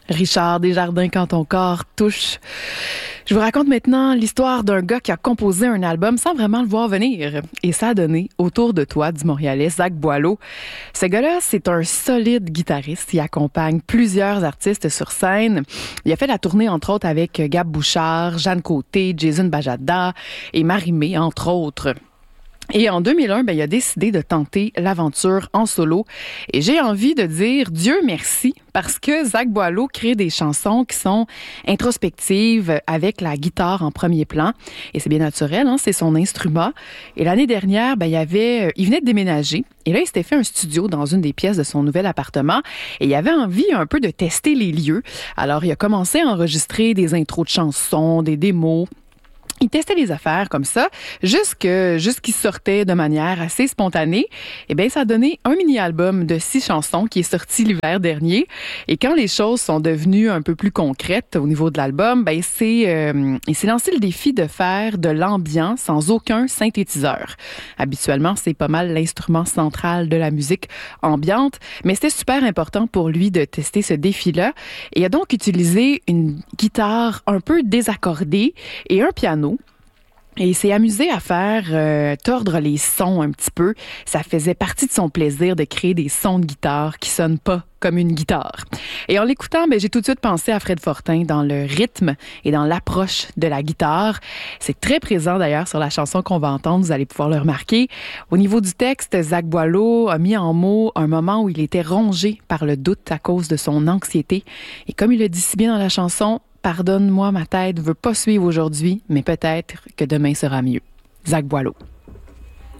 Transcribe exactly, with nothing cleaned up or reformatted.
Richard Desjardins, quand ton corps touche. Je vous raconte maintenant l'histoire d'un gars qui a composé un album sans vraiment le voir venir. Et ça a donné Autour de toi du Montréalais, Zach Boileau. Ce gars-là, c'est un solide guitariste. Il accompagne plusieurs artistes sur scène. Il a fait la tournée, entre autres, avec Gab Bouchard, Jeanne Côté, Jason Bajada et Marie-Mé, entre autres. Et en deux mille un, ben, il a décidé de tenter l'aventure en solo. Et j'ai envie de dire Dieu merci, parce que Zach Boileau crée des chansons qui sont introspectives avec la guitare en premier plan. Et c'est bien naturel, hein, c'est son instrument. Et l'année dernière, ben, il y avait, il venait de déménager. Et là, il s'était fait un studio dans une des pièces de son nouvel appartement. Et il avait envie un peu de tester les lieux. Alors, il a commencé à enregistrer des intros de chansons, des démos. Il testait les affaires comme ça, jusque jusqu'il sortait de manière assez spontanée. Eh bien, ça a donné un mini-album de six chansons qui est sorti l'hiver dernier. Et quand les choses sont devenues un peu plus concrètes au niveau de l'album, ben c'est euh, il s'est lancé le défi de faire de l'ambiance sans aucun synthétiseur. Habituellement, c'est pas mal l'instrument central de la musique ambiante, mais c'était super important pour lui de tester ce défi-là. Et il a donc utilisé une guitare un peu désaccordée et un piano. Et il s'est amusé à faire euh, tordre les sons un petit peu. Ça faisait partie de son plaisir de créer des sons de guitare qui sonnent pas comme une guitare. Et en l'écoutant, ben, j'ai tout de suite pensé à Fred Fortin dans le rythme et dans l'approche de la guitare. C'est très présent d'ailleurs sur la chanson qu'on va entendre, vous allez pouvoir le remarquer. Au niveau du texte, Zach Boileau a mis en mots un moment où il était rongé par le doute à cause de son anxiété. Et comme il le dit si bien dans la chanson, pardonne-moi, ma tête veut pas suivre aujourd'hui, mais peut-être que demain sera mieux. Zach Boileau.